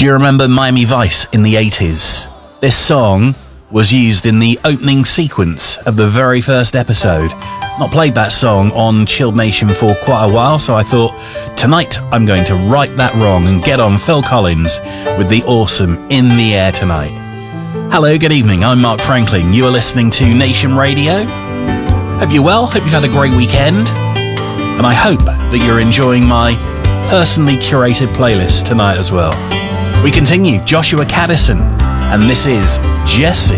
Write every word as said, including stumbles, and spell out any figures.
Do you remember Miami Vice in the eighties? This song was used in the opening sequence of the very first episode. Not played that song on Chilled Nation for quite a while, so I thought tonight I'm going to right that wrong and get on Phil Collins with the awesome In the Air Tonight. Hello, good evening, I'm Mark Franklin. You are listening to Nation Radio. Hope you're well, hope you've had a great weekend, and I hope that you're enjoying my personally curated playlist tonight as well. We continue, Joshua Caddison, and this is Jesse.